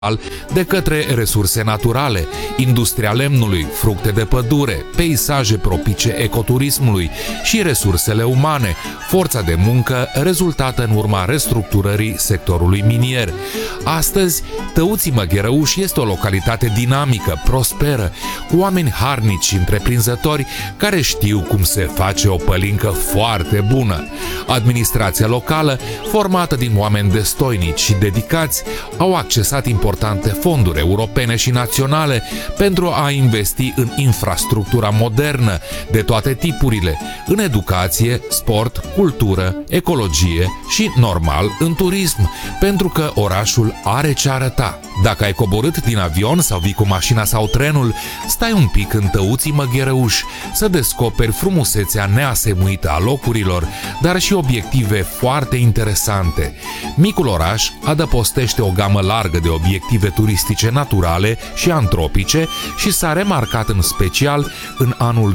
de către resurse naturale, industria lemnului, fructe de pădure, peisaje propice ecoturismului și resursele umane, forța de muncă rezultată în urma restructurării sectorului minier. Astăzi, Tăuții Măgherăuș este o localitate dinamică, prosperă, cu oameni harnici și întreprinzători care știu cum se face o pălincă foarte bună. Administrația locală, formată din oameni destoinici și dedicați, au accesat importante fonduri europene și naționale pentru a investi în infrastructura modernă de toate tipurile, în educație, sport, cultură, ecologie și, normal, în turism, pentru că orașul are ce arăta. Dacă ai coborât din avion sau vii cu mașina sau trenul, stai un pic în Tăuții Măgherăuș să descoperi frumusețea neasemuită a locurilor, dar și obiective foarte interesante. Micul oraș adăpostește o gamă largă de obiective turistice naturale și antropice și s-a remarcat în special în anul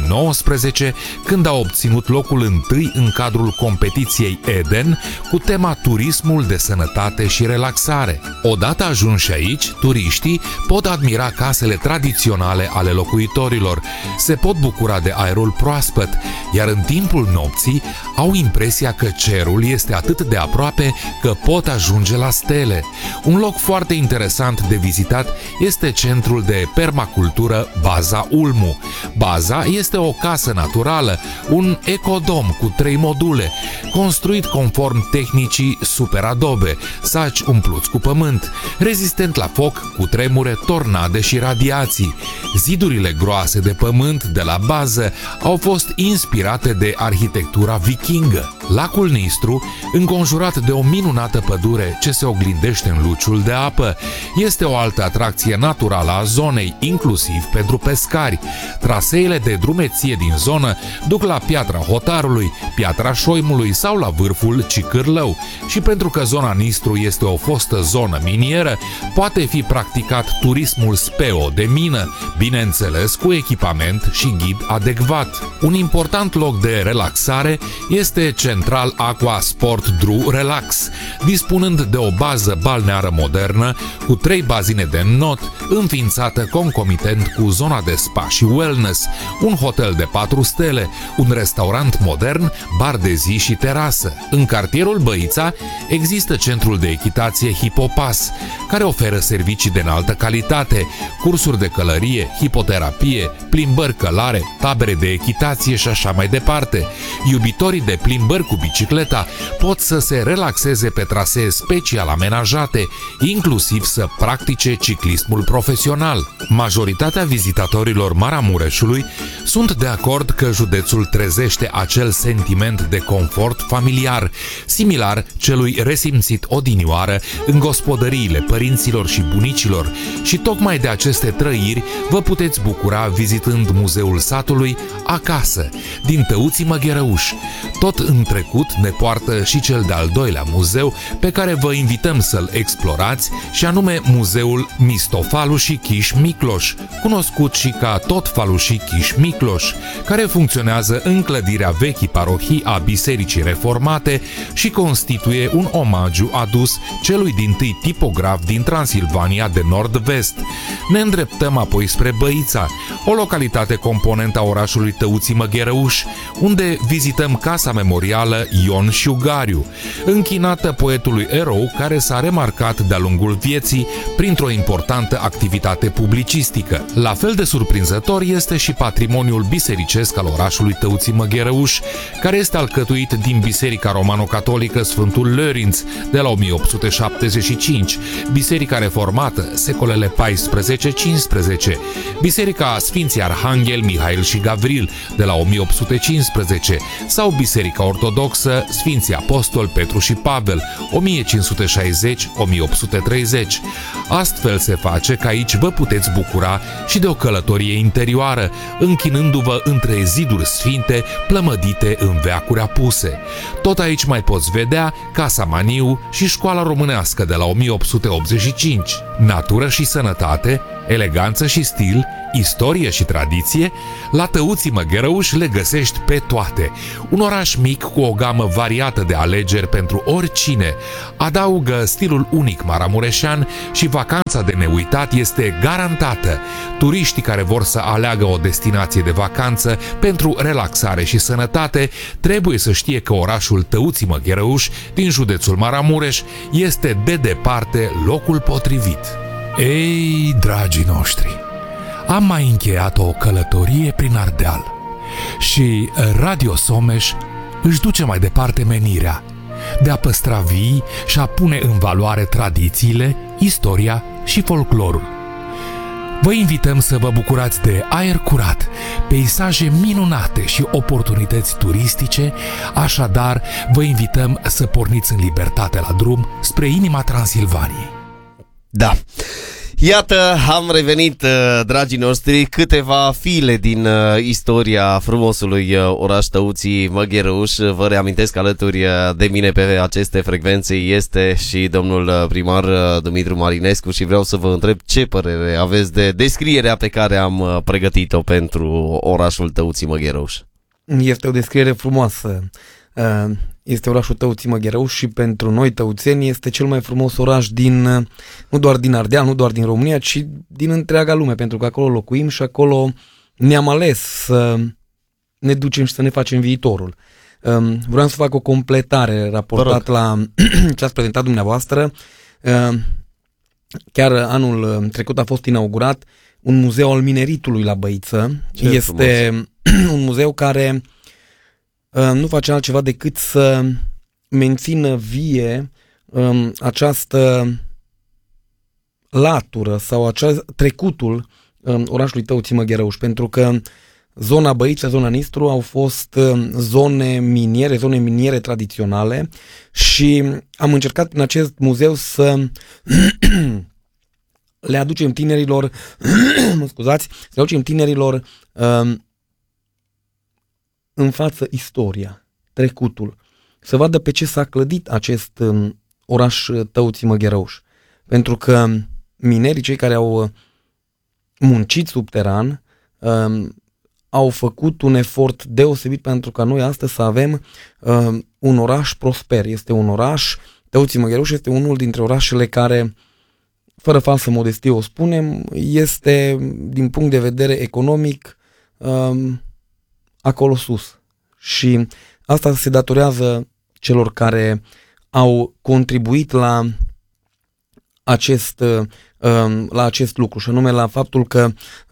2019, când a obținut locul întâi în cadrul competiției Eden cu tema Turismul de sănătate și relaxare. Odată ajunși aici, turiștii pot admira casele tradiționale ale locuitorilor, se pot bucura de aerul proaspăt, iar în timpul nopții au impresia că cerul este atât de aproape că pot ajunge la stele. Un loc foarte interesant de vizitat este centrul de permacultură Baza Ulmu. Baza este o casă naturală, un ecodom cu 3 module, construit conform tehnicii Super Adobe, saci umpluți cu pământ, rezistent la foc, cu tremure, tornade și radiații. Zidurile groase de pământ de la bază au fost inspirate de arhitectura vikingă. Lacul Nistru, înconjurat de o minunată pădure ce se oglindește în luciul de apă, este o altă atracție naturală a zonei, inclusiv pentru pescari. Traseele de drumeție din zonă duc la Piatra Hotarului, Piatra Șoimului sau la vârful Cicârlău și pentru că zona Nistru este o fostă zonă minieră, poate fi practicat turismul speo de mină, bineînțeles cu echipament și ghid adecvat. Un important loc de relaxare este Central Aqua Sport Dru Relax, dispunând de o bază balneară modernă cu 3 bazine de not, înființată concomitent cu zona de spa și wellness, un hotel de 4 stele, un restaurant modern, bar de zi și terasă. În cartierul Băița există centrul de echitație Hipopas, care oferă servicii de înaltă calitate, cursuri de călărie, hipoterapie, plimbări călare, tabere de echitație și așa mai departe. Iubitorii de plimbări cu bicicleta pot să se relaxeze pe trasee special amenajate, inclusiv să practice ciclismul profesional. Majoritatea vizitatorilor Maramureșului sunt de acord că județul trezește acel sentiment de confort familiar, similar celui resimțit odinioară în gospodăriile părinților și bunicilor, și tocmai de aceste trăiri vă puteți bucura vizitând Muzeul Satului acasă, din Tăuții Măgherăuș. Tot în trecut ne poartă și cel de-al doilea muzeu pe care vă invităm să-l explorați, și anume Muzeul Mistofalușii Chiș-Micloș, cunoscut și ca tot Falușii Chiș-Micloș, care funcționează în clădirea vechii parohii a Bisericii Reformate și constituie un omagiu adus celui dintâi tipograf din Transilvania de nord-vest. Ne îndreptăm apoi spre Băița, o localitate componentă a orașului Tăuții Măgherăuș, unde vizităm casa memorială Ion Șugariu, închinată poetului erou care s-a remarcat de-a lungul vieții printr-o importantă activitate publicistică. La fel de surprinzător este și patrimoniul bisericesc al orașului Tăuții Măgherăuș, care este alcătuit din Biserica Romano-Catolică Sfântul Lărinț de la 1875, Biserica Reformată secolele 14-15, Biserica Sfinții Arhanghel Mihail și Gavril de la 1815 sau Biserica Ortodoxă Sfinții Apostol Petru și Pavel 1560-1830. Astfel se face că aici vă puteți bucura și de o călătorie interioară, închinându-vă între ziduri sfinte plămădite în veacuri apuse. Tot aici mai poți vedea Casa Maniu și Școala Românească de la 1885. Natură și sănătate, eleganță și stil, istorie și tradiție, la Tăuții Măgherăuș le găsești pe toate. Un oraș mic cu o gamă variată de alegeri pentru oricine, adaugă stilul unic maramureșean și va vacanța de neuitat este garantată. Turiștii care vor să aleagă o destinație de vacanță pentru relaxare și sănătate trebuie să știe că orașul Tăuții Măgherăuș din județul Maramureș este de departe locul potrivit. Ei, dragii noștri, am mai încheiat o călătorie prin Ardeal și Radio Someș își duce mai departe menirea de a păstra vii și a pune în valoare tradițiile, istoria și folclorul. Vă invităm să vă bucurați de aer curat, peisaje minunate și oportunități turistice, așadar vă invităm să porniți în libertate la drum spre inima Transilvaniei. Da. Iată, am revenit, dragii noștri, câteva file din istoria frumosului oraș Tăuții Măgherăuș. Vă reamintesc, alături de mine pe aceste frecvențe este și domnul primar Dumitru Marinescu și vreau să vă întreb ce părere aveți de descrierea pe care am pregătit-o pentru orașul Tăuții Măgherăuș. Este o descriere frumoasă. Este orașul Tăuții Măgherăuș și pentru noi tăuțeni este cel mai frumos oraș nu doar din Ardeal, nu doar din România, ci din întreaga lume, pentru că acolo locuim și acolo ne-am ales să ne ducem și să ne facem viitorul. Vreau să fac o completare raportat la ce ați prezentat dumneavoastră. Chiar anul trecut a fost inaugurat un muzeu al mineritului la Băiță. Este un muzeu care nu face altceva decât să mențină vie această latură sau trecutul orașului Tăuții Măgherăuș, pentru că zona Băiță, zona Nistru au fost zone miniere tradiționale și am încercat în acest muzeu să le aducem tinerilor să le aducem tinerilor în față istoria, trecutul, să vadă pe ce s-a clădit acest oraș Tăuții Măgherăuș. Pentru că minerii, cei care au muncit subteran, au făcut un efort deosebit pentru ca noi astăzi să avem un oraș prosper. Este un oraș, Tăuții Măgherăuș este unul dintre orașele care, fără falsă modestie o spunem, este din punct de vedere economic acolo sus. Și asta se datorează celor care au contribuit la acest lucru, și anume la faptul că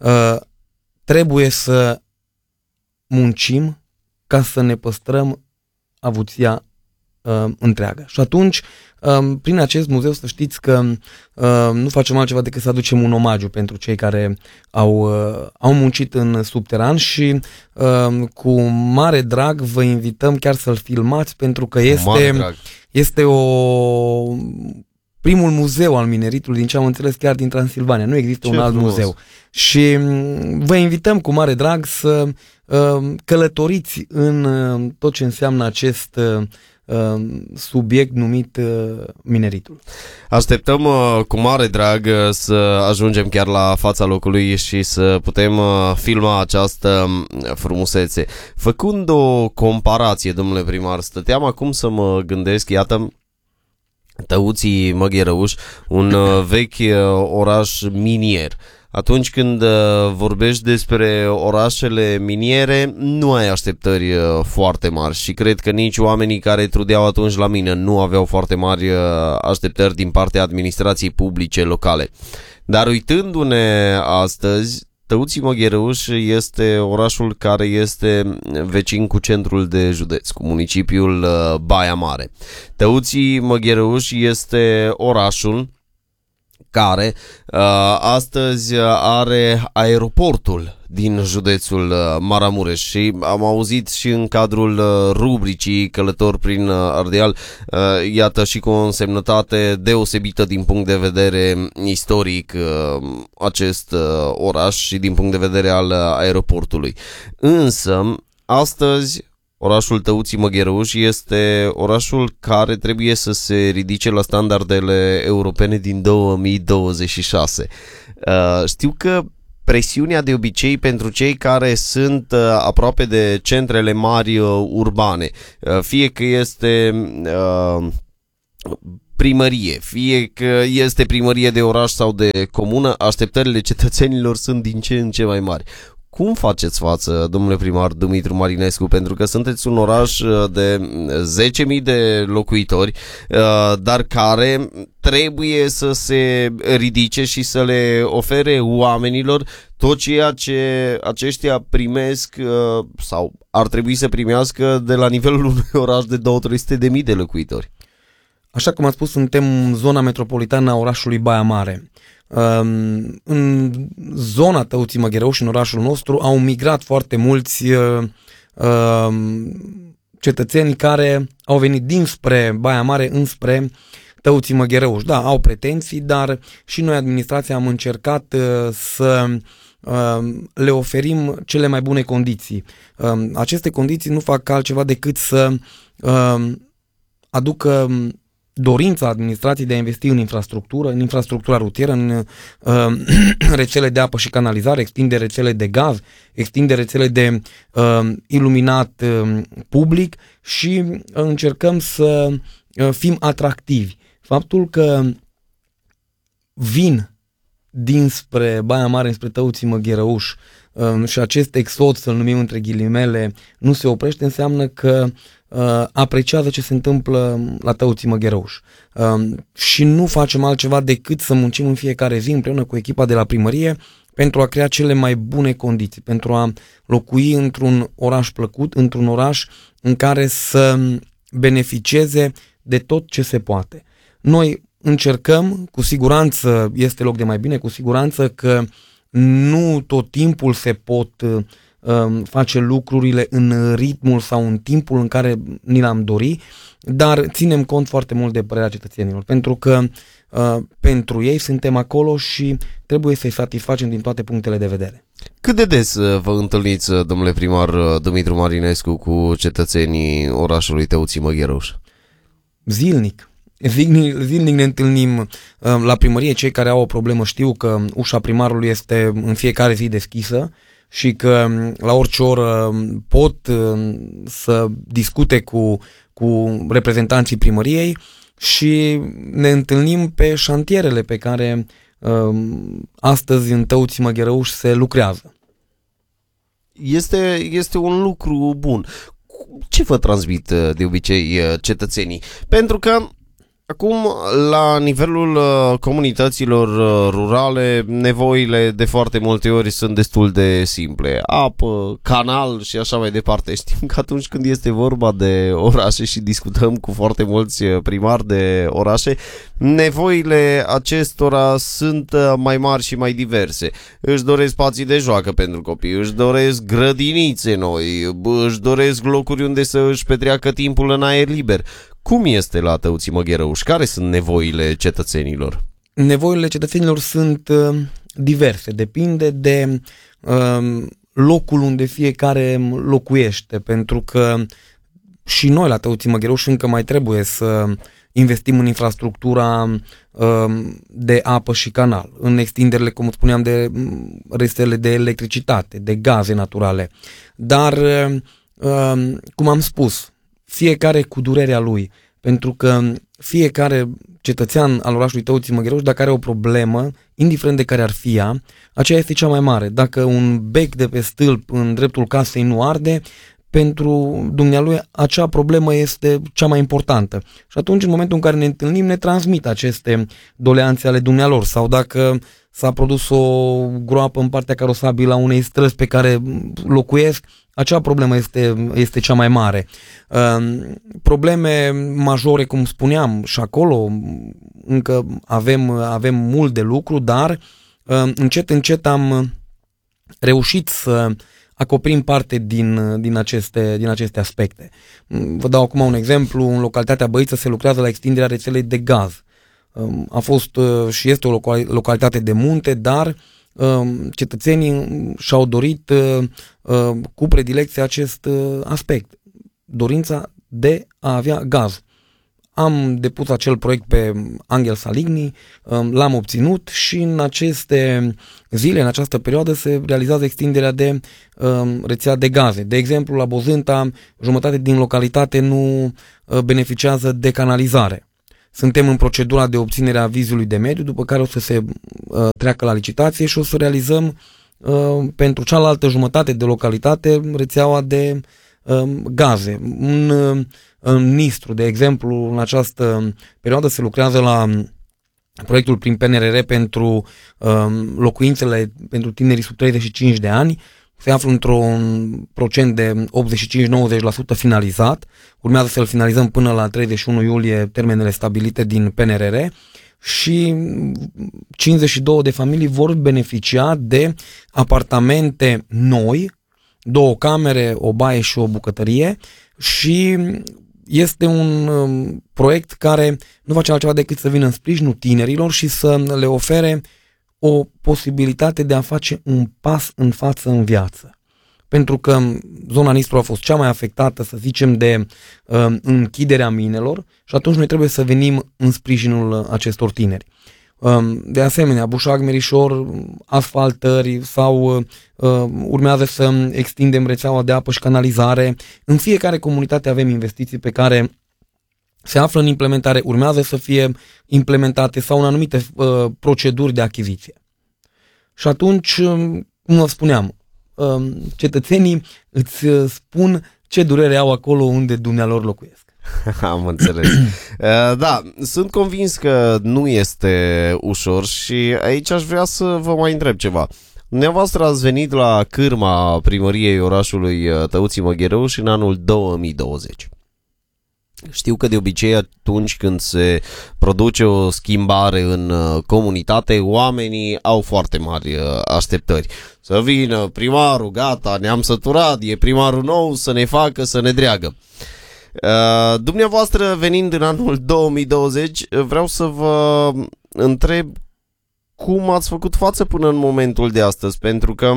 trebuie să muncim ca să ne păstrăm avuția întreagă. Și atunci, prin acest muzeu, să știți că nu facem altceva decât să aducem un omagiu pentru cei care au muncit în subteran și cu mare drag vă invităm chiar să-l filmați, pentru că este primul muzeu al mineritului, din ce am înțeles, chiar din Transilvania. Nu există un alt muzeu. Și vă invităm cu mare drag să călătoriți în tot ce înseamnă acest subiect numit mineritul. Așteptăm cu mare drag să ajungem chiar la fața locului și să putem filma această frumusețe. Făcând o comparație, domnule primar, stăteam acum să mă gândesc, iată, Tăuții Măgherăuș, un vechi oraș minier. Atunci când vorbești despre orașele miniere, nu ai așteptări foarte mari și cred că nici oamenii care trudeau atunci la mină nu aveau foarte mari așteptări din partea administrației publice locale. Dar uitându-ne astăzi, Tăuții Măgherăuș este orașul care este vecin cu centrul de județ, cu municipiul Baia Mare. Tăuții Măgherăuș este orașul care astăzi are aeroportul din județul Maramureș și am auzit și în cadrul rubricii Călător prin Ardeal, iată și cu o însemnătate deosebită din punct de vedere istoric acest oraș și din punct de vedere al aeroportului. Însă, astăzi, orașul Tăuții Măgherăuș este orașul care trebuie să se ridice la standardele europene din 2026. Știu că presiunea de obicei pentru cei care sunt aproape de centrele mari urbane, fie că este primărie, fie că este primărie de oraș sau de comună, așteptările cetățenilor sunt din ce în ce mai mari. Cum faceți față, domnule primar Dumitru Marinescu, pentru că sunteți un oraș de 10.000 de locuitori, dar care trebuie să se ridice și să le ofere oamenilor tot ceea ce aceștia primesc sau ar trebui să primească de la nivelul unui oraș de 200-300 de mii de locuitori? Așa cum am spus, suntem în zona metropolitană a orașului Baia Mare. În zona Tăuții Măghereuși, în orașul nostru, au migrat foarte mulți cetățeni care au venit dinspre Baia Mare înspre Tăuții Măghereuși. Da, au pretenții, dar și noi, administrația, am încercat să le oferim cele mai bune condiții. Aceste condiții nu fac altceva decât să aducă dorința administrației de a investi în infrastructura rutieră, în rețele de apă și canalizare, extinde rețele de gaz, extinde rețele de iluminat public și încercăm să fim atractivi. Faptul că vin dinspre Baia Mare, înspre Tăuții Măghereuși și acest exod, să-l numim între ghilimele, nu se oprește, înseamnă că apreciază ce se întâmplă la Tăuții Măghereuși. Și nu facem altceva decât să muncim în fiecare zi împreună cu echipa de la primărie pentru a crea cele mai bune condiții, pentru a locui într-un oraș plăcut, într-un oraș în care să beneficieze de tot ce se poate. Noi încercăm, cu siguranță este loc de mai bine, cu siguranță că nu tot timpul se pot face lucrurile în ritmul sau în timpul în care ni l-am dori, dar ținem cont foarte mult de părerea cetățenilor, pentru că pentru ei suntem acolo și trebuie să-i satisfacem din toate punctele de vedere. Cât de des vă întâlniți, domnule primar Dumitru Marinescu, cu cetățenii orașului Tăuții Măghereuși? Zilnic ne întâlnim la primărie. Cei care au o problemă știu că ușa primarului este în fiecare zi deschisă și că la orice oră pot să discute cu reprezentanții primăriei și ne întâlnim pe șantierele pe care astăzi în Tăuții Măghereuși se lucrează. Este un lucru bun. Ce vă transmit de obicei cetățenii? Pentru că acum, la nivelul comunităților rurale, nevoile de foarte multe ori sunt destul de simple. Apă, canal și așa mai departe. Știm că atunci când este vorba de orașe și discutăm cu foarte mulți primari de orașe, nevoile acestora sunt mai mari și mai diverse. Își doresc spații de joacă pentru copii, își doresc grădinițe noi, își doresc locuri unde să își petreacă timpul în aer liber. Cum este la Tăuții Măghereuși? Care sunt nevoile cetățenilor? Nevoile cetățenilor sunt diverse. Depinde de locul unde fiecare locuiește, pentru că și noi la Tăuții Măghereuși încă mai trebuie să investim în infrastructura de apă și canal, în extinderile, cum spuneam, de rețele de electricitate, de gaze naturale. Dar, cum am spus, fiecare cu durerea lui, pentru că fiecare cetățean al orașului Tăuții Măghereuși, dacă are o problemă, indiferent de care ar fi ea, aceea este cea mai mare. Dacă un bec de pe stâlp în dreptul casei nu arde, pentru dumnealui acea problemă este cea mai importantă. Și atunci, în momentul în care ne întâlnim, ne transmit aceste doleanțe ale dumnealor. Sau dacă s-a produs o groapă în partea carosabilă a unei străzi pe care locuiesc, acea problemă este cea mai mare. Probleme majore, cum spuneam, și acolo încă avem mult de lucru, dar încet am reușit să acoperim parte din aceste aspecte. Vă dau acum un exemplu. În localitatea Băiță se lucrează la extinderea rețelei de gaz. A fost și este o localitate de munte, dar cetățenii și-au dorit cu predilecție acest aspect, dorința de a avea gaz. Am depus acel proiect pe Angel Saligny, l-am obținut și în aceste zile, în această perioadă, se realizează extinderea de rețea de gaze. De exemplu, la Bozânta, jumătate din localitate nu beneficiază de canalizare. suntem în procedura de obținere a avizului de mediu, după care o să se treacă la licitație și o să realizăm pentru cealaltă jumătate de localitate rețeaua de gaze. În Nistru, de exemplu, în această perioadă se lucrează la proiectul prin PNRR pentru locuințele pentru tinerii sub 35 de ani. Se află într-un procent de 85-90% finalizat. Urmează să-l finalizăm până la 31 iulie, termenele stabilite din PNRR, și 52 de familii vor beneficia de apartamente noi, 2 camere, o baie și o bucătărie, și este un proiect care nu face altceva decât să vină în sprijinul tinerilor și să le ofere o posibilitate de a face un pas în față în viață. Pentru că zona Nistru a fost cea mai afectată, să zicem, de închiderea minelor și atunci noi trebuie să venim în sprijinul acestor tineri. De asemenea, Bușag, Merișor, asfaltări sau urmează să extindem rețeaua de apă și canalizare. În fiecare comunitate avem investiții pe care se află în implementare, urmează să fie implementate sau în anumite proceduri de achiziție. Și atunci, cum vă spuneam, cetățenii îți spun ce durere au acolo unde dumnealor locuiesc. Am înțeles. Da, sunt convins că nu este ușor și aici aș vrea să vă mai întreb ceva. Dumneavoastră ați venit la cârma primăriei orașului Tăuții Măghereuși în anul 2020. Știu că de obicei atunci când se produce o schimbare în comunitate, oamenii au foarte mari așteptări. Să vină primarul, gata, ne-am săturat, e primarul nou, să ne facă, să ne dreagă. Dumneavoastră, venind în anul 2020, vreau să vă întreb cum ați făcut față până în momentul de astăzi, pentru că,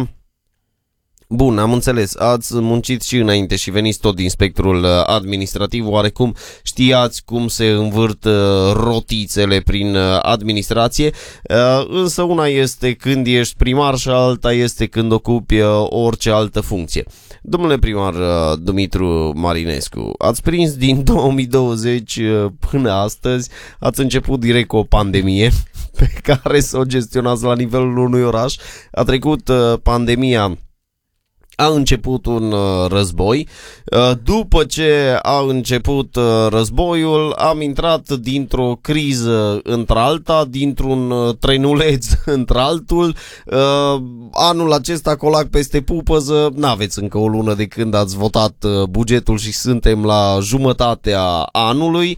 bun, am înțeles, ați muncit și înainte și veniți tot din spectrul administrativ, oarecum știați cum se învârt rotițele prin administrație, însă una este când ești primar și alta este când ocupi orice altă funcție. Domnule primar Dumitru Marinescu, ați prins din 2020 până astăzi, ați început direct cu o pandemie pe care să o gestionați la nivelul unui oraș. A trecut pandemia, a început un război. După ce a început războiul, am intrat dintr-o criză într-alta, dintr-un trenuleț într-altul. Anul acesta, colac peste pupăză, n-aveți încă o lună de când ați votat bugetul și suntem la jumătatea anului.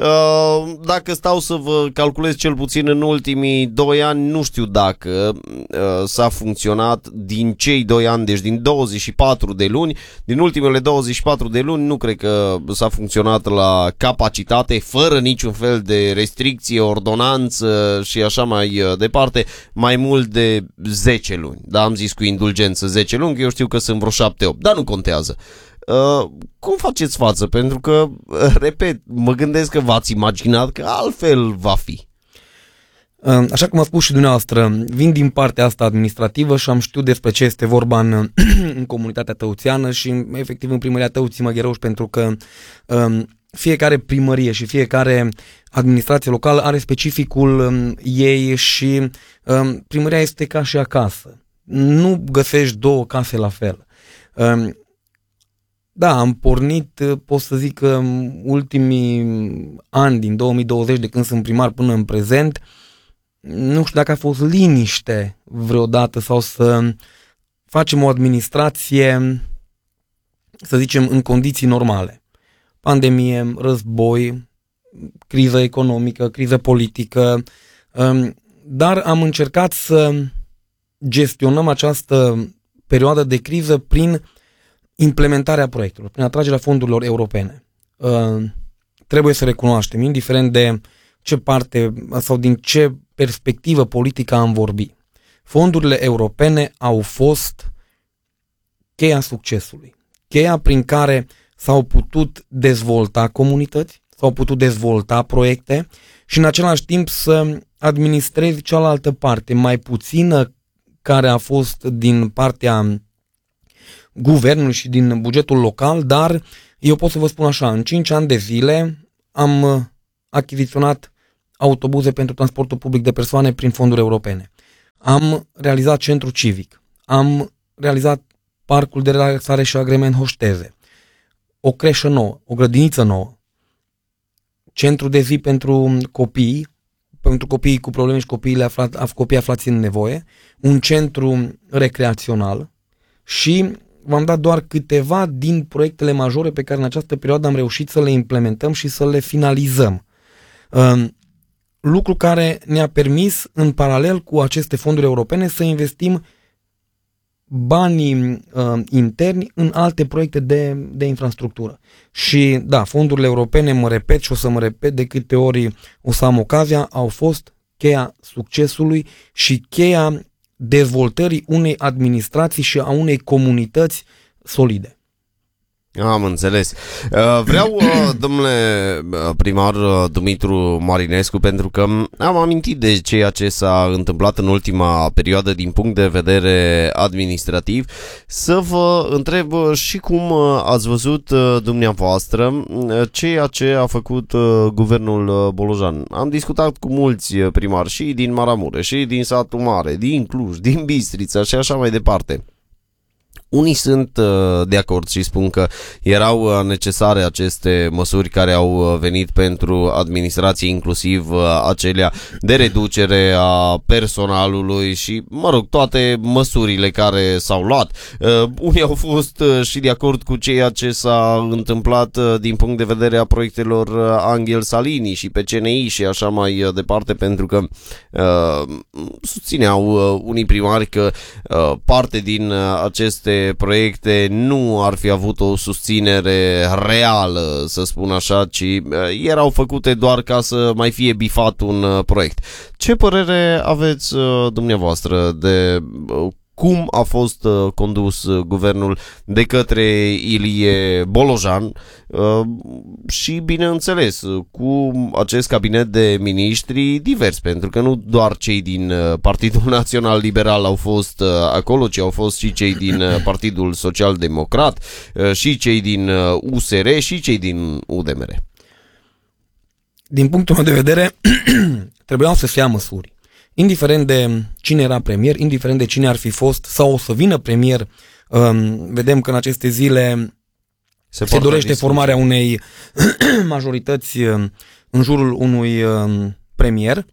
Dacă stau să vă calculez cel puțin în ultimii 2 ani, nu știu dacă s-a funcționat din cei 2 ani, deci din 24 de luni, din ultimele 24 de luni nu cred că s-a funcționat la capacitate, fără niciun fel de restricție, ordonanță și așa mai departe, mai mult de 10 luni. Da, am zis cu indulgență 10 luni, că eu știu că sunt vreo 7-8, dar nu contează. Cum faceți față? Pentru că, repet, mă gândesc că v-ați imaginat că altfel va fi. Așa cum a spus și dumneavoastră, vin din partea asta administrativă și am știut despre ce este vorba în comunitatea tăuțeană și efectiv în primăria Tăuții Măghereuși, pentru că fiecare primărie și fiecare administrație locală are specificul ei și primăria este ca și acasă. Nu găsești 2 case la fel. Da, am pornit, pot să zic că ultimii ani din 2020, de când sunt primar până în prezent, nu știu dacă a fost liniște vreodată sau să facem o administrație, să zicem, în condiții normale. Pandemie, război, criză economică, criză politică, dar am încercat să gestionăm această perioadă de criză prin implementarea proiectelor, prin atragerea fondurilor europene. Trebuie să recunoaștem, indiferent de ce parte sau din ce perspectivă politică am vorbit, fondurile europene au fost cheia succesului, cheia prin care s-au putut dezvolta comunități, s-au putut dezvolta proiecte și în același timp să administrezi cealaltă parte, mai puțină, care a fost din partea guvernului și din bugetul local, dar eu pot să vă spun așa, în 5 ani de zile am achiziționat autobuze pentru transportul public de persoane prin fonduri europene. Am realizat centru civic. Am realizat parcul de relaxare și agrement Hoșteze. O creșă nouă, o grădiniță nouă. Centru de zi pentru copiii cu probleme și copiii aflați în nevoie. Un centru recreațional. Și v-am dat doar câteva din proiectele majore pe care în această perioadă am reușit să le implementăm și să le finalizăm. Lucru care ne-a permis, în paralel cu aceste fonduri europene, să investim banii interni în alte proiecte de infrastructură. Și da, fondurile europene, mă repet și o să mă repet de câte ori o să am ocazia, au fost cheia succesului și cheia dezvoltării unei administrații și a unei comunități solide. Am înțeles. Vreau, domnule primar Dumitru Marinescu, pentru că am amintit de ceea ce s-a întâmplat în ultima perioadă din punct de vedere administrativ, să vă întreb și cum ați văzut dumneavoastră ceea ce a făcut guvernul Bolojan. Am discutat cu mulți primari și din Maramureș, și din Satul Mare, din Cluj, din Bistrița și așa mai departe. Unii sunt de acord și spun că erau necesare aceste măsuri care au venit pentru administrație, inclusiv acelea de reducere a personalului și, mă rog, toate măsurile care s-au luat. Unii au fost și de acord cu ceea ce s-a întâmplat din punct de vedere a proiectelor Angel Salini și pe CNI și așa mai departe, pentru că susțineau unii primari că parte din aceste proiecte nu ar fi avut o susținere reală, să spun așa, ci erau făcute doar ca să mai fie bifat un proiect. Ce părere aveți dumneavoastră de cum a fost condus guvernul de către Ilie Bolojan și, bineînțeles, cu acest cabinet de miniștri divers, pentru că nu doar cei din Partidul Național Liberal au fost acolo, ci au fost și cei din Partidul Social Democrat, și cei din USR și cei din UDMR. Din punctul meu de vedere, trebuiau să se ia măsuri. Indiferent de cine era premier, indiferent de cine ar fi fost sau o să vină premier, vedem că în aceste zile se dorește formarea unei majorități în jurul unui premier.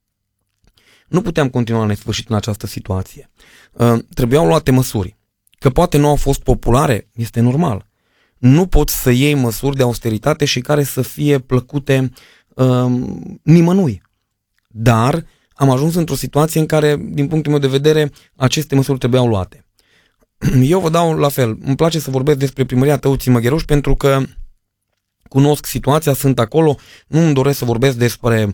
Nu puteam continua nesfârșit în această situație. Trebuiau luate măsuri. Că poate nu au fost populare, este normal. Nu poți să iei măsuri de austeritate și care să fie plăcute nimănui. Dar am ajuns într-o situație în care, din punctul meu de vedere, aceste măsuri trebuiau luate. Eu vă dau la fel. Îmi place să vorbesc despre primăria Tăuții Măgheruș pentru că cunosc situația, sunt acolo, nu îmi doresc să vorbesc despre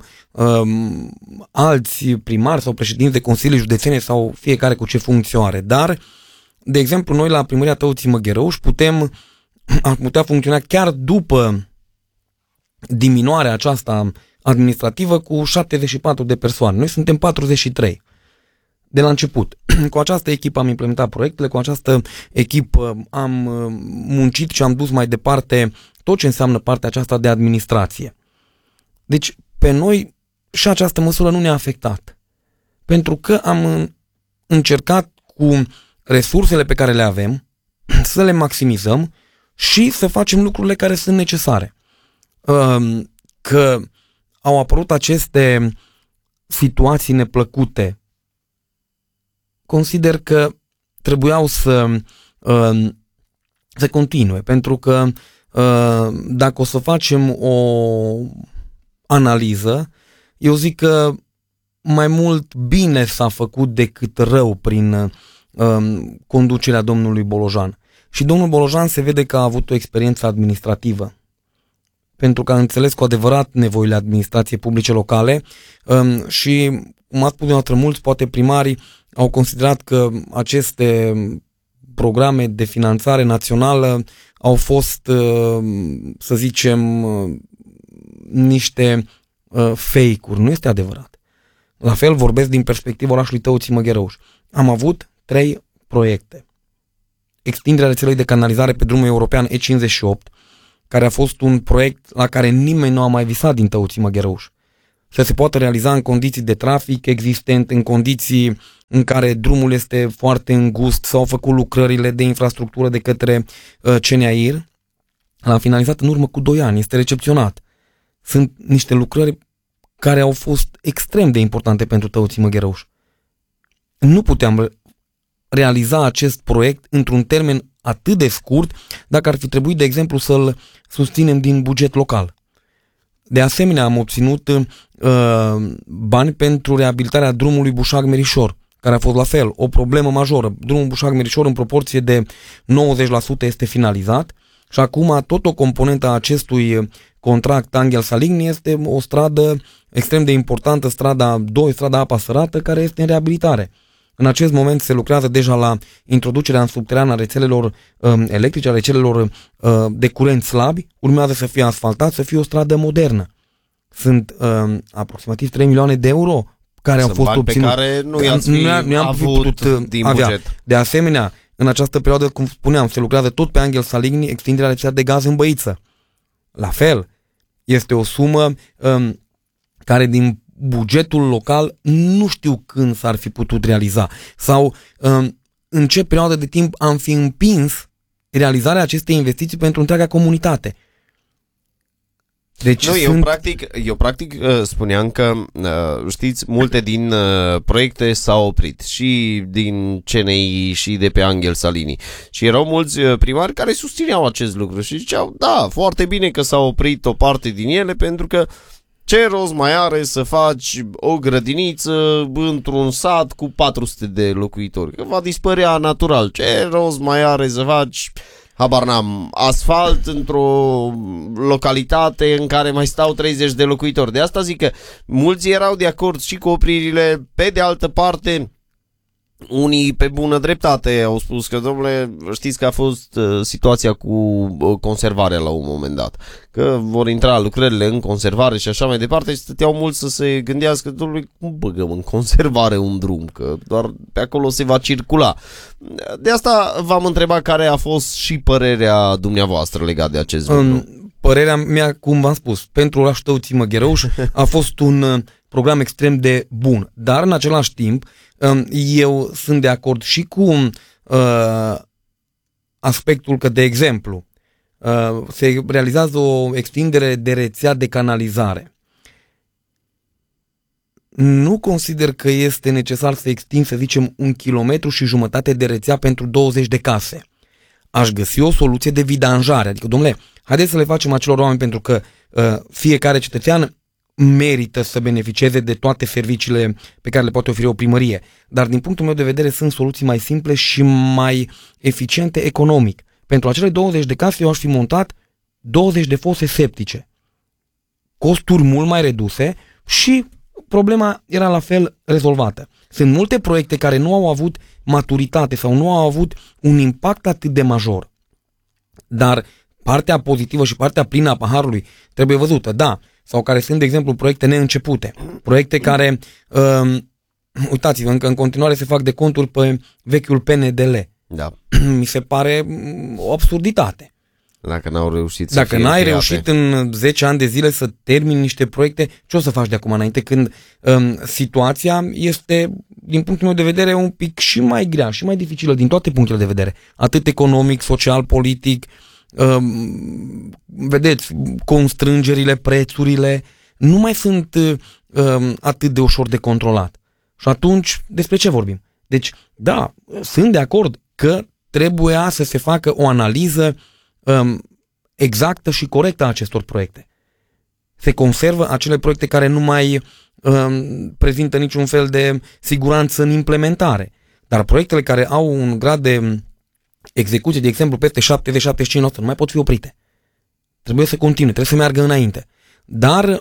alți primari sau președinți de consilii județene sau fiecare cu ce funcție are. Dar, de exemplu, noi la primăria Tăuții Măgheruș am putea funcționa chiar după diminuarea aceasta administrativă cu 74 de persoane. Noi suntem 43 de la început. Cu această echipă am implementat proiectele, cu această echipă am muncit și am dus mai departe tot ce înseamnă partea aceasta de administrație. Deci, pe noi și această măsură nu ne-a afectat. Pentru că am încercat cu resursele pe care le avem să le maximizăm și să facem lucrurile care sunt necesare. Că au apărut aceste situații neplăcute, consider că trebuiau să continue, pentru că dacă o să facem o analiză, eu zic că mai mult bine s-a făcut decât rău prin conducerea domnului Bolojan. Și domnul Bolojan se vede că a avut o experiență administrativă, pentru că a înțeles cu adevărat nevoile administrației publice locale și, cum ați spus dumneavoastră, mulți, poate primarii, au considerat că aceste programe de finanțare națională au fost, să zicem, niște fake-uri. Nu este adevărat. La fel vorbesc din perspectiva orașului Tăuții Măgherăuș. Am avut 3 proiecte. Extinderea rețelei de canalizare pe drumul european E58, care a fost un proiect la care nimeni nu a mai visat din Tăuții Măghereuș. Să se poată realiza în condiții de trafic existent, în condiții în care drumul este foarte îngust, s-au făcut lucrările de infrastructură de către CNAIR. L-am finalizat în urmă cu 2 ani, este recepționat. Sunt niște lucrări care au fost extrem de importante pentru Tăuții Măghereuș. Nu puteam realiza acest proiect într-un termen atât de scurt dacă ar fi trebuit, de exemplu, să-l susținem din buget local. De asemenea, am obținut bani pentru reabilitarea drumului Bușag-Merișor, care a fost la fel o problemă majoră. Drumul Bușag-Merișor în proporție de 90% este finalizat și acum tot o componentă a acestui contract Anghel Saligny este o stradă extrem de importantă, strada 2, strada Apa Sărată, care este în reabilitare. În acest moment se lucrează deja la introducerea în subteran a rețelelor electrice, a rețelelor de curent slabi, urmează să fie asfaltat, să fie o stradă modernă. Sunt aproximativ 3 milioane de euro care au fost obținuți. Pe care nu i-ați fi avut din buget. De asemenea, în această perioadă, cum spuneam, se lucrează tot pe Anghel Saligny, extinderea rețelei de gaz în Băiță. La fel, este o sumă care din bugetul local nu știu când s-ar fi putut realiza sau în ce perioadă de timp am fi împins realizarea acestei investiții pentru întreaga comunitate. Deci eu practic spuneam că, știți, multe din proiecte s-au oprit și din CNI și de pe Anghel Saligny și erau mulți primari care susțineau acest lucru și ziceau, da, foarte bine că s-au oprit o parte din ele pentru că ce rost mai are să faci o grădiniță într-un sat cu 400 de locuitori? Că va dispărea natural. Ce rost mai are să faci, habar n-am, asfalt într-o localitate în care mai stau 30 de locuitori? De asta zic că mulți erau de acord și cu opririle. Pe de altă parte, unii pe bună dreptate au spus că, domnule, știți că a fost situația cu conservarea la un moment dat, că vor intra lucrările în conservare și așa mai departe și stăteau mulți să se gândească, domnule, cum băgăm în conservare un drum, că doar pe acolo se va circula. De asta v-am întrebat care a fost și părerea dumneavoastră legat de acest lucru. Părerea mea, cum v-am spus, pentru orașul Tăuții Măghereuș a fost un program extrem de bun, dar în același timp eu sunt de acord și cu aspectul că, de exemplu, se realizează o extindere de rețea de canalizare. Nu consider că este necesar să extind, să zicem, 1,5 km de rețea pentru 20 de case. Aș găsi o soluție de vidanjare. Adică, domnule, haideți să le facem acelor oameni, pentru că fiecare cetățean merită să beneficieze de toate serviciile pe care le poate oferi o primărie. Dar din punctul meu de vedere sunt soluții mai simple și mai eficiente economic. Pentru acele 20 de case eu aș fi montat 20 de fose septice. Costuri mult mai reduse și problema era la fel rezolvată. Sunt multe proiecte care nu au avut maturitate sau nu au avut un impact atât de major. Dar partea pozitivă și partea plină a paharului trebuie văzută, da, sau care sunt, de exemplu, proiecte neîncepute, proiecte care, uitați-vă, încă în continuare se fac deconturi pe vechiul PNDL. Da. Mi se pare o absurditate. Dacă n-au reușit să Dacă n-ai reușit în 10 ani de zile să termini niște proiecte, ce o să faci de acum înainte, când situația este, din punctul meu de vedere, un pic și mai grea, și mai dificilă din toate punctele de vedere, atât economic, social, politic. Vedeți, constrângerile, prețurile nu mai sunt atât de ușor de controlat. Și atunci, despre ce vorbim? Deci, da, sunt de acord că trebuia să se facă o analiză exactă și corectă a acestor proiecte. Se conservă acele proiecte care nu mai prezintă niciun fel de siguranță în implementare. Dar proiectele care au un grad de execuție, de exemplu, peste 70-75%, nu mai pot fi oprite. Trebuie să continue, trebuie să meargă înainte. Dar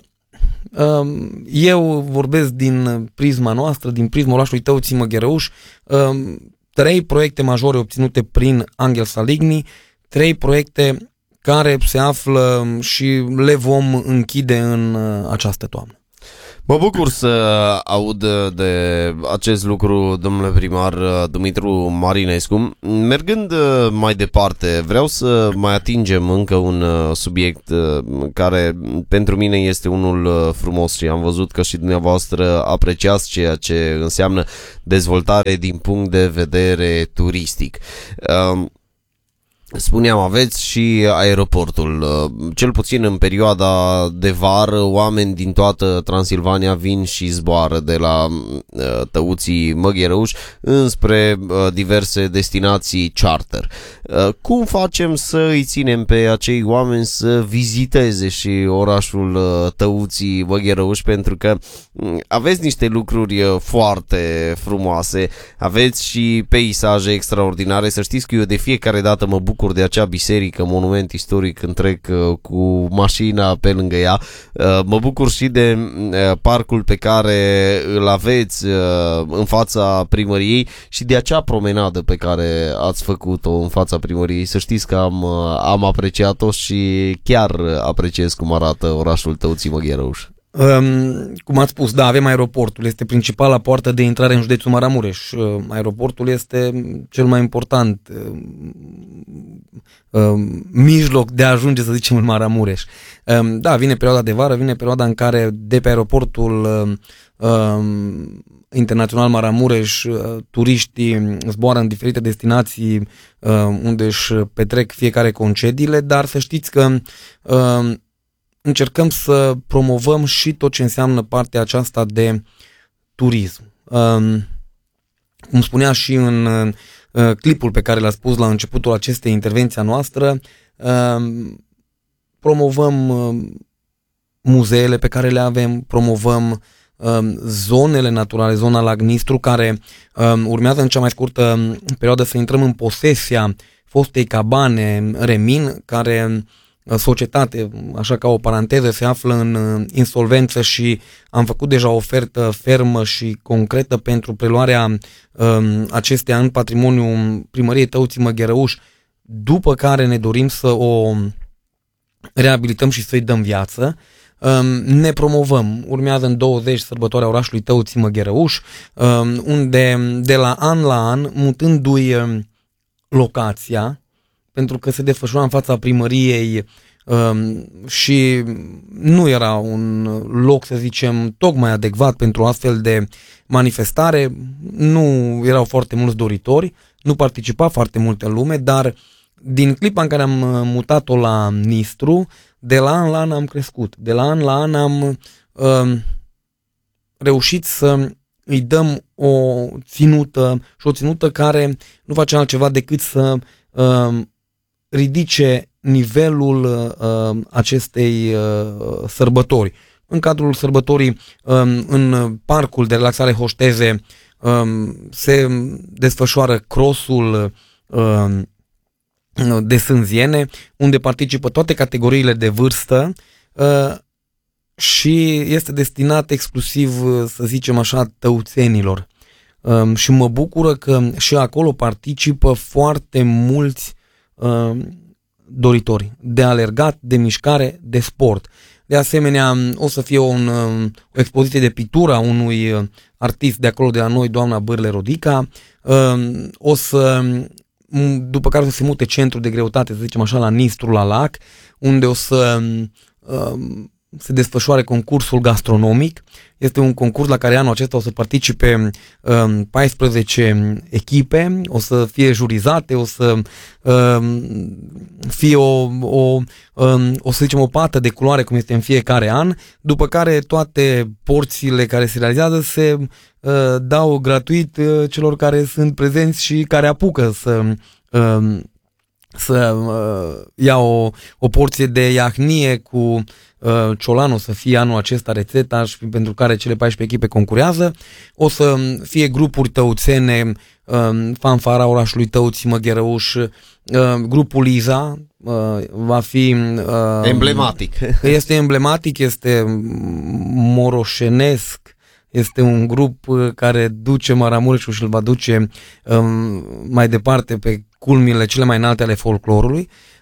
eu vorbesc din prisma noastră, din prisma orașului Tăuții Măghereuș, 3 proiecte majore obținute prin Anghel Saligny, 3 proiecte care se află și le vom închide în această toamnă. Mă bucur să aud de acest lucru, domnule primar Dumitru Marinescu. Mergând mai departe, vreau să mai atingem încă un subiect care pentru mine este unul frumos și am văzut că și dumneavoastră apreciați ceea ce înseamnă dezvoltare din punct de vedere turistic. Spuneam, aveți și aeroportul. Cel puțin în perioada de vară, oameni din toată Transilvania vin și zboară de la Tăuții Măgherăuș înspre diverse destinații charter. Cum facem să îi ținem pe acei oameni să viziteze și orașul Tăuții Măgherăuș? Pentru că aveți niște lucruri foarte frumoase, aveți și peisaje extraordinare. Să știți că eu de fiecare dată mă bucur de acea biserică, monument istoric, când trec cu mașina pe lângă ea. Mă bucur și de parcul pe care îl aveți în fața primăriei și de acea promenadă pe care ați făcut-o în fața primăriei. Să știți că am apreciat-o și chiar apreciez cum arată orașul Tăuții Măgherăuș. Cum ați spus, da, avem aeroportul, este principala poartă de intrare în județul Maramureș. Aeroportul este cel mai important mijloc de a ajunge, să zicem, în Maramureș. Da, vine perioada de vară, vine perioada în care de pe aeroportul internațional Maramureș turiștii zboară în diferite destinații unde își petrec fiecare concediile, dar să știți că încercăm să promovăm și tot ce înseamnă partea aceasta de turism. Cum spunea și în clipul pe care l-a spus la începutul acestei intervenții a noastră, promovăm muzeele pe care le avem, promovăm zonele naturale, zona Lagnistru, care urmează în cea mai scurtă perioadă să intrăm în posesia fostei cabane Remin, care societate, așa ca o paranteză, se află în insolvență și am făcut deja o ofertă fermă și concretă pentru preluarea acesteia în patrimoniul primăriei Tăuții Măgherăuș, după care ne dorim să o reabilităm și să-i dăm viață. Ne promovăm. Urmează în 20 sărbătoarea orașului Tăuții Măgherăuș, unde de la an, mutându-i locația, pentru că se desfășura în fața primăriei și nu era un loc, să zicem, tocmai adecvat pentru astfel de manifestare, nu erau foarte mulți doritori, nu participa foarte multă lume, dar din clipa în care am mutat-o la Nistru, de la an am crescut. De la an am reușit să îi dăm o ținută și o ținută care nu face altceva decât să ridice nivelul acestei sărbători. În cadrul sărbătorii, în parcul de relaxare Hoșteze, se desfășoară crossul de sânziene, unde participă toate categoriile de vârstă și este destinat exclusiv, să zicem așa, tăuțenilor. Și mă bucură că și acolo participă foarte mulți doritori de alergat, de mișcare, de sport. De asemenea, o să fie o expoziție de pictură a unui artist de acolo de la noi, doamna Bârle Rodica, după care o să se mute centrul de greutate, să zicem așa, la Nistru, la Lac, unde o să se desfășoare concursul gastronomic. Este un concurs la care anul acesta o să participe 14 echipe, o să fie jurizate, o să fie o să zicem o pată de culoare, cum este în fiecare an, după care toate porțiile care se realizează se dau gratuit celor care sunt prezenți și care apucă să ia o porție de iahnie cu ciolan. O să fie anul acesta rețeta și pentru care cele 14 echipe concurează. O să fie grupuri tăuțene, fanfara orașului Tăuții Măgherăuș, grupul Iza va fi emblematic. Este emblematic, este moroșenesc. Este un grup care duce Maramureșul și îl va duce mai departe pe culmile cele mai înalte ale folclorului.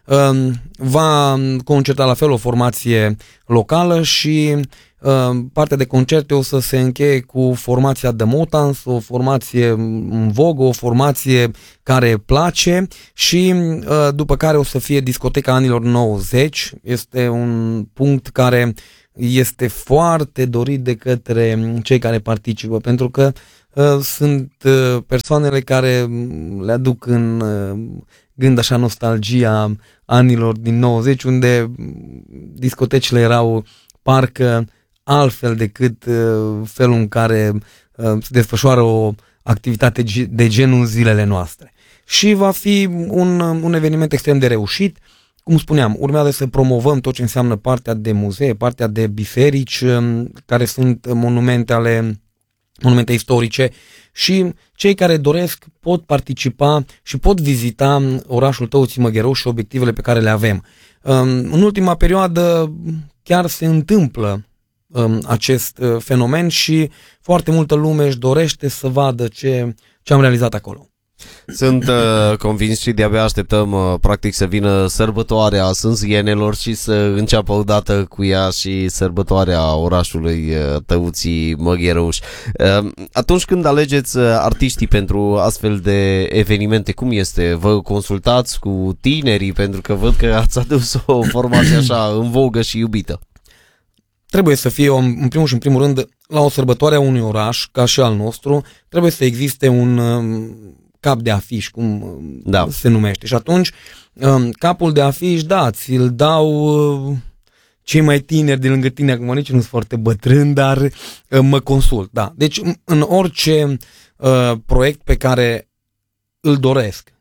va concerta la fel o formație locală și partea de concerte o să se încheie cu formația The Motans, o formație în vogă, o formație care place și după care o să fie discoteca anilor 90. Este un punct care este foarte dorit de către cei care participă, pentru că sunt persoanele care le aduc în gând așa nostalgia anilor din 90, unde discotecile erau parcă altfel decât felul în care se desfășoară o activitate de genul în zilele noastre. Și va fi un eveniment extrem de reușit. Cum spuneam, urmează să promovăm tot ce înseamnă partea de muzee, partea de biserici, care sunt monumente istorice, și cei care doresc pot participa și pot vizita orașul Tăuții Măghereuș și obiectivele pe care le avem. În ultima perioadă chiar se întâmplă acest fenomen și foarte multă lume își dorește să vadă ce am realizat acolo. Sunt convins și de-abia așteptăm practic să vină sărbătoarea Sânzienelor și să înceapă odată cu ea și sărbătoarea orașului Tăuții Măghereuș. Atunci când alegeți artiștii pentru astfel de evenimente, cum este? Vă consultați cu tinerii? Pentru că văd că ați adus o formație așa în vogă și iubită. Trebuie să fie, în primul și în primul rând, la o sărbătoare a unui oraș, ca și al nostru, trebuie să existe un cap de afiș, cum se numește. Și atunci, capul de afiș, ți-l dau cei mai tineri de lângă tine, acum nici nu sunt foarte bătrân, dar mă consult. Da. Deci, în orice proiect pe care îl doresc,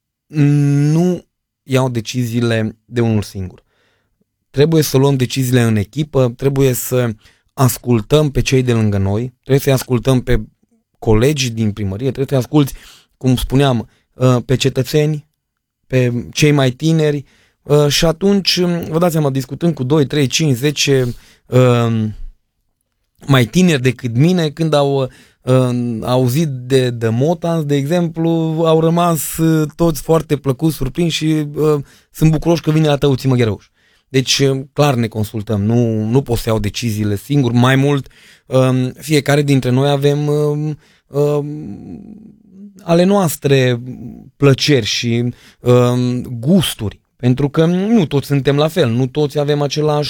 nu iau deciziile de unul singur. Trebuie să luăm deciziile în echipă, trebuie să ascultăm pe cei de lângă noi, trebuie să-i ascultăm pe colegii din primărie, trebuie să-i asculți, cum spuneam, pe cetățeni, pe cei mai tineri și atunci, vă dați seama, discutând cu 2, 3, 5, 10 mai tineri decât mine, când au auzit de The Motans, de exemplu, au rămas toți foarte plăcuți, surprinși și sunt bucuroși că vine la Tăuții Măghereuș. Deci, clar ne consultăm, nu pot să iau deciziile singur. Mai mult, fiecare dintre noi avem ale noastre plăceri și gusturi, pentru că nu toți suntem la fel, nu toți avem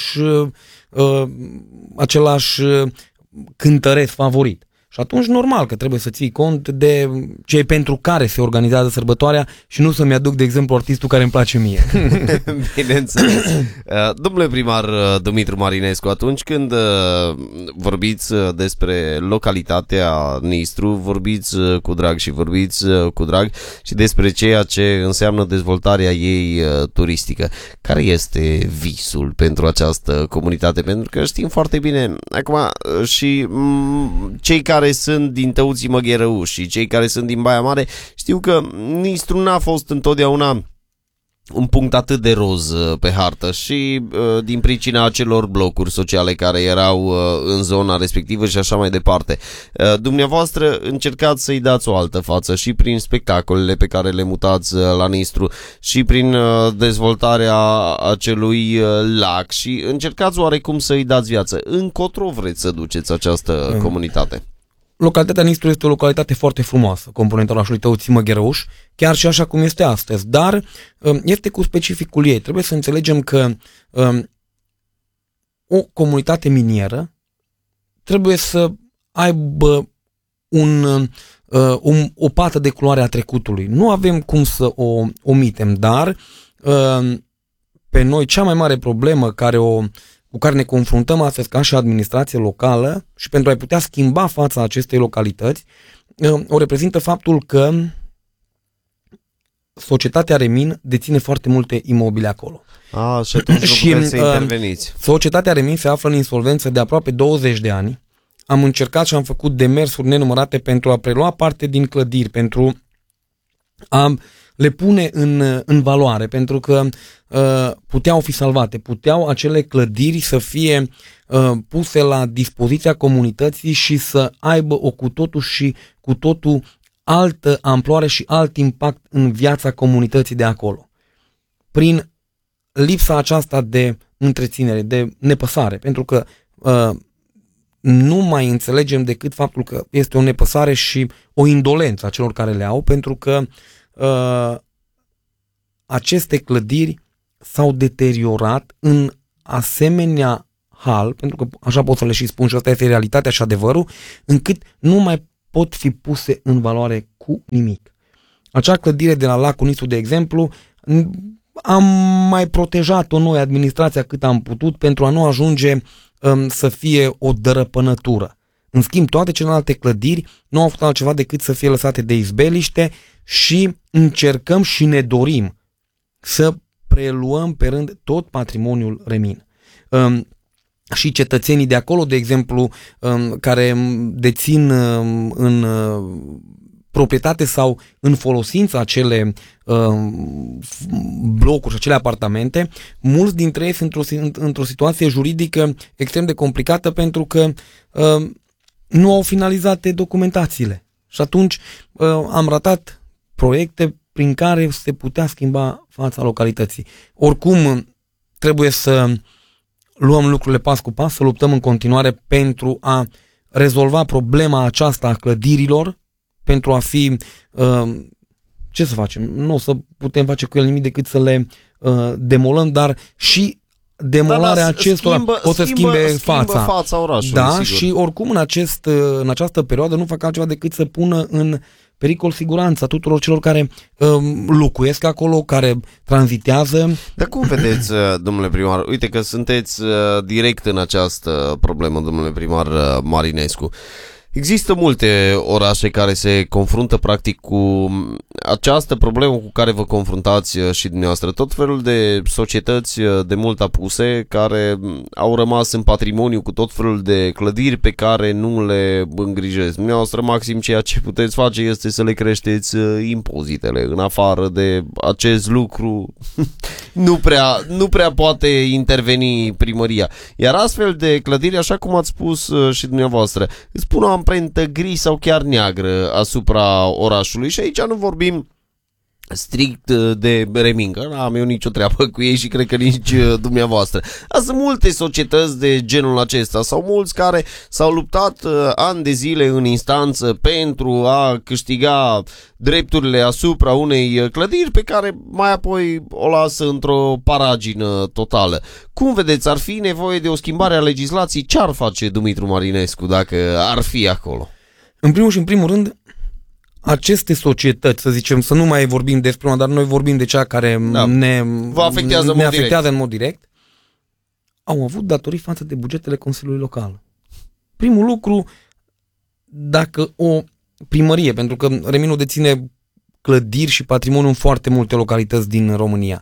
același cântăresc favorit. Și atunci normal că trebuie să ții cont de cei pentru care se organizează sărbătoarea și nu să-mi aduc, de exemplu, artistul care îmi place mie. Bineînțeles. Domnule primar Dumitru Marinescu, atunci când vorbiți despre localitatea Nistru, vorbiți cu drag și despre ceea ce înseamnă dezvoltarea ei turistică. Care este visul pentru această comunitate? Pentru că știm foarte bine, acum și cei care sunt din Tăuții Măghereuș și cei care sunt din Baia Mare știu că Nistru n-a fost întotdeauna un punct atât de roz pe hartă și din pricina acelor blocuri sociale care erau în zona respectivă și așa mai departe. Dumneavoastră încercați să-i dați o altă față și prin spectacolele pe care le mutați la Nistru și prin dezvoltarea acelui lac și încercați oarecum să-i dați viață. Încotro vreți să duceți această comunitate? Localitatea Nistru este o localitate foarte frumoasă, componenta orașului Tăuții Măghereuș, chiar și așa cum este astăzi, dar este cu specificul ei. Trebuie să înțelegem că o comunitate minieră trebuie să aibă o pată de culoare a trecutului. Nu avem cum să o omitem, dar pe noi cea mai mare problemă cu care ne confruntăm astăzi ca și administrație locală și pentru a putea schimba fața acestei localități, o reprezintă faptul că societatea Remin deține foarte multe imobile acolo. Și atunci nu puteți să interveniți. Societatea Remin se află în insolvență de aproape 20 de ani. Am încercat și am făcut demersuri nenumărate pentru a prelua parte din clădiri, pentru a le pune în valoare, pentru că puteau fi salvate, puteau acele clădiri să fie puse la dispoziția comunității și să aibă o cu totul altă amploare și alt impact în viața comunității de acolo. Prin lipsa aceasta de întreținere, de nepăsare, pentru că nu mai înțelegem decât faptul că este o nepăsare și o indolență a celor care le au, pentru că aceste clădiri s-au deteriorat în asemenea hal, pentru că așa pot să le și spun și asta este realitatea și adevărul, încât nu mai pot fi puse în valoare cu nimic. Acea clădire de la Lacul Nistru, de exemplu, am mai protejat-o noi, administrația, cât am putut, pentru a nu ajunge să fie o dărăpânătură. În schimb, toate celelalte clădiri nu au făcut altceva decât să fie lăsate de izbeliște și încercăm și ne dorim să preluăm pe rând tot patrimoniul Remin. Și cetățenii de acolo, de exemplu, care dețin în proprietate sau în folosință acele blocuri și acele apartamente, mulți dintre ei sunt într-o situație juridică extrem de complicată pentru că nu au finalizate documentațiile. Și atunci am ratat proiecte prin care se putea schimba fața localității. Oricum, trebuie să luăm lucrurile pas cu pas, să luptăm în continuare pentru a rezolva problema aceasta a clădirilor, pentru a fi, ce să facem? Nu o să putem face cu el nimic decât să le demolăm, dar și demolarea acestora pot să schimbe fața orașului. Da, sigur. Și oricum în această perioadă nu fac altceva decât să pună în pericol siguranța tuturor celor care locuiesc acolo, care tranzitează. Dar cum vedeți, domnule primar, uite că sunteți direct în această problemă, domnule primar Marinescu. Există multe orașe care se confruntă practic cu această problemă cu care vă confruntați și dumneavoastră. Tot felul de societăți de mult apuse care au rămas în patrimoniu cu tot felul de clădiri pe care nu le îngrijesc. Dumneavoastră maxim ceea ce puteți face este să le creșteți impozitele. În afară de acest lucru nu prea poate interveni primăria. Iar astfel de clădiri, așa cum ați spus și dumneavoastră, îți pun o amprentă gri sau chiar neagră asupra orașului și aici nu vorbim strict de Remin, că n-am eu nicio treabă cu ei și cred că nici dumneavoastră. Dar sunt multe societăți de genul acesta sau mulți care s-au luptat ani de zile în instanță pentru a câștiga drepturile asupra unei clădiri pe care mai apoi o lasă într-o paragină totală. Cum vedeți, ar fi nevoie de o schimbare a legislației? Ce ar face Dumitru Marinescu dacă ar fi acolo? În primul și în primul rând, aceste societăți, să zicem, să nu mai vorbim despre una, dar noi vorbim de cea care ne afectează în mod direct, au avut datorii față de bugetele Consiliului Local. Primul lucru, dacă o primărie, pentru că Reminul deține clădiri și patrimoniu în foarte multe localități din România,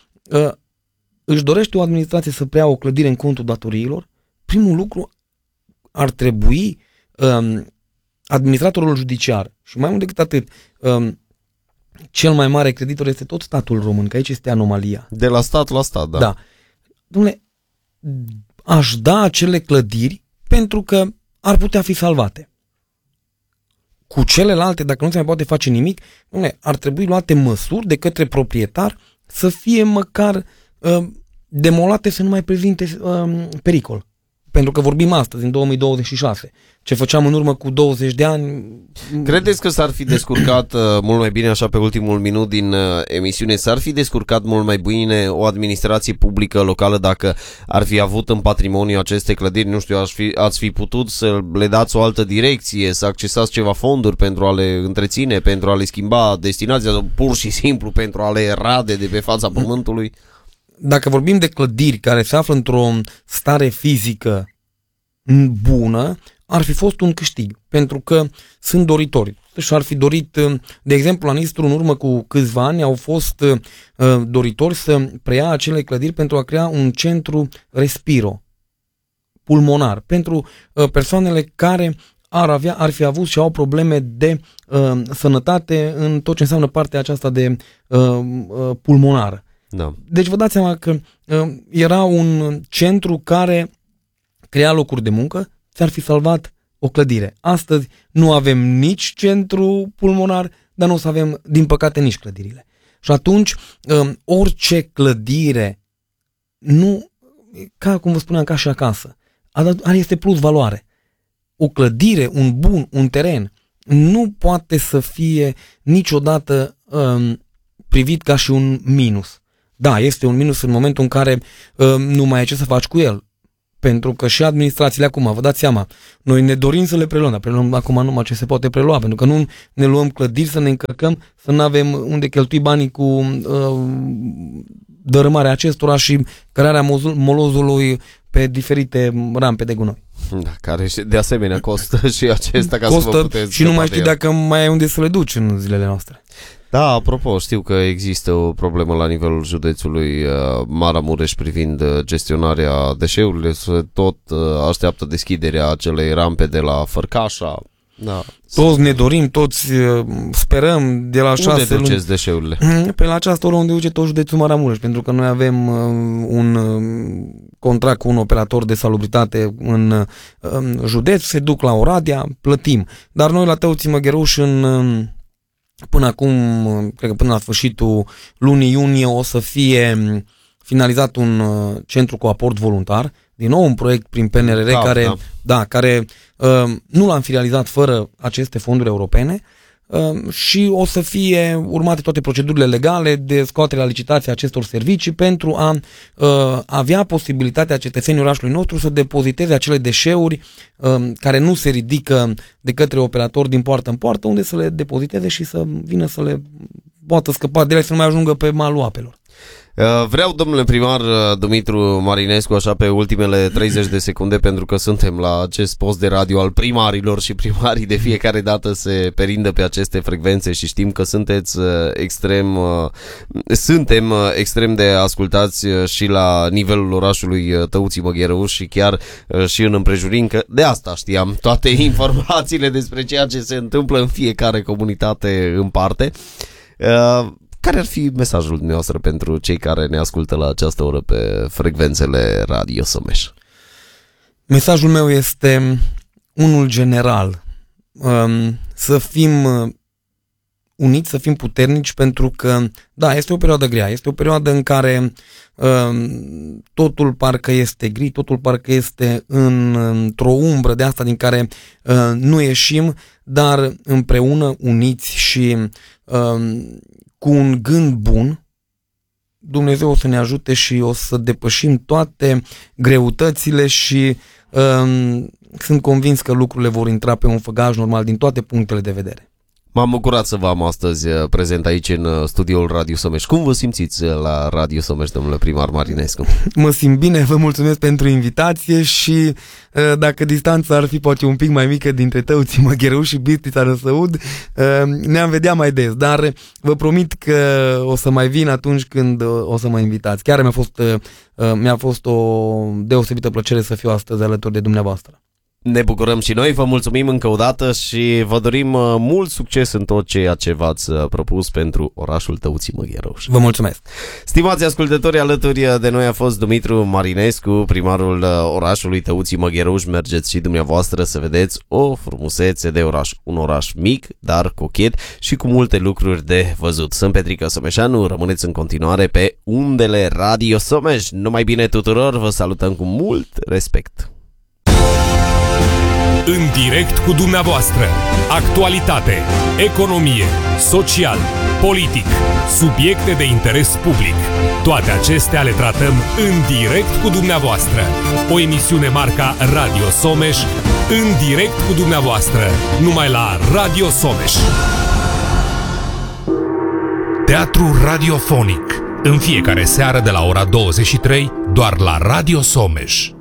își dorește o administrație să preia o clădire în contul datoriilor, primul lucru ar trebui administratorul judiciar și mai mult decât atât, cel mai mare creditor este tot statul român, că aici este anomalia. De la stat la stat, da. Da. Dom'le, aș da acele clădiri pentru că ar putea fi salvate. Cu celelalte, dacă nu se mai poate face nimic, ar trebui luate măsuri de către proprietar să fie măcar demolate, să nu mai prezinte pericol. Pentru că vorbim astăzi, în 2026. Ce făceam în urmă cu 20 de ani... Credeți că s-ar fi descurcat mult mai bine, așa pe ultimul minut din emisiune, s-ar fi descurcat mult mai bine o administrație publică locală dacă ar fi avut în patrimoniu aceste clădiri? Nu știu, ați fi putut să le dați o altă direcție, să accesați ceva fonduri pentru a le întreține, pentru a le schimba destinația, sau pur și simplu pentru a le rade de pe fața pământului? Dacă vorbim de clădiri care se află într-o stare fizică bună, ar fi fost un câștig, pentru că sunt doritori. Și-ar fi dorit, de exemplu, la Nistru, în urmă cu câțiva ani, au fost doritori să preia acele clădiri pentru a crea un centru respiro, pulmonar, pentru persoanele care ar fi avut și au probleme de sănătate în tot ce înseamnă partea aceasta de pulmonară. Da. Deci vă dați seama că era un centru care crea locuri de muncă, ți-ar fi salvat o clădire. Astăzi nu avem nici centru pulmonar, dar nu o să avem, din păcate, nici clădirile. Și atunci, orice clădire nu, ca cum vă spuneam, ca și acasă. Este plus valoare. O clădire, un bun, un teren nu poate să fie niciodată privit ca și un minus. Da, este un minus în momentul în care nu mai ai ce să faci cu el. Pentru că și administrațiile acum, vă dați seama, noi ne dorim să le preluăm, dar preluăm acum numai ce se poate prelua, pentru că nu ne luăm clădiri să ne încărcăm, să nu avem unde cheltui banii cu dărâmarea acestora și cărarea molozului pe diferite rampe de gunoi. Da, care de asemenea costă și acesta ca costă să vă puteți și nu mai știi dacă mai ai unde să le duci în zilele noastre. Da, apropo, știu că există o problemă la nivelul județului Maramureș privind gestionarea deșeurilor, tot așteaptă deschiderea acelei rampe de la Fărcașa. Da. Toți ne dorim, toți sperăm de la 6 luni. Unde duceți deșeurile? Pe la această oră unde duce tot județul Maramureș, pentru că noi avem un contract cu un operator de salubritate în județ, se duc la Oradea, plătim. Dar noi la Tăuții Măgheruș până acum, cred că până la sfârșitul lunii iunie o să fie finalizat un centru cu aport voluntar, din nou un proiect prin PNRR care nu l-am finalizat fără aceste fonduri europene și o să fie urmate toate procedurile legale de scoatere la licitație acestor servicii pentru a avea posibilitatea cetățenii orașului nostru să depoziteze acele deșeuri care nu se ridică de către operator din poartă în poartă, unde să le depoziteze și să vină să le poată scăpa de ele, să nu mai ajungă pe malul apelor. Vreau, domnule primar Dumitru Marinescu, așa pe ultimele 30 de secunde, pentru că suntem la acest post de radio al primarilor și primarii de fiecare dată se perindă pe aceste frecvențe și știm că suntem extrem de ascultați și la nivelul orașului Tăuții Măgherăuș și chiar și în împrejurim, că de asta știam toate informațiile despre ceea ce se întâmplă în fiecare comunitate în parte. Care ar fi mesajul dumneavoastră pentru cei care ne ascultă la această oră pe frecvențele Radio Someș? Mesajul meu este unul general. Să fim uniți, să fim puternici, pentru că, da, este o perioadă grea, este o perioadă în care totul parcă este gri, totul parcă este într-o umbră de asta din care nu ieșim, dar împreună, uniți și cu un gând bun, Dumnezeu o să ne ajute și o să depășim toate greutățile și sunt convins că lucrurile vor intra pe un făgaș normal din toate punctele de vedere. M-am bucurat să vă am astăzi prezent aici în studioul Radio Someș. Cum vă simțiți la Radio Someș, domnule primar Marinescu? Mă simt bine, vă mulțumesc pentru invitație și dacă distanța ar fi poate un pic mai mică dintre Tăuții Măgherăuș și Bistrița Răsăud, ne-am vedea mai des, dar vă promit că o să mai vin atunci când o să mă invitați. Chiar mi-a fost o deosebită plăcere să fiu astăzi alături de dumneavoastră. Ne bucurăm și noi, vă mulțumim încă o dată și vă dorim mult succes în tot ceea ce v-ați propus pentru orașul Tăuții Măgherăuș. Vă mulțumesc! Stimați ascultători, alături de noi a fost Dumitru Marinescu, primarul orașului Tăuții Măgherăuș. Mergeți și dumneavoastră să vedeți o frumusețe de oraș. Un oraș mic, dar cochet și cu multe lucruri de văzut. Sunt Petrică Someșanu, rămâneți în continuare pe undele Radio Someș. Numai bine tuturor, vă salutăm cu mult respect! În direct cu dumneavoastră. Actualitate, economie, social, politic, subiecte de interes public. Toate acestea le tratăm în direct cu dumneavoastră. O emisiune marca Radio Someș, în direct cu dumneavoastră, numai la Radio Someș. Teatru radiofonic. În fiecare seară de la ora 23, doar la Radio Someș.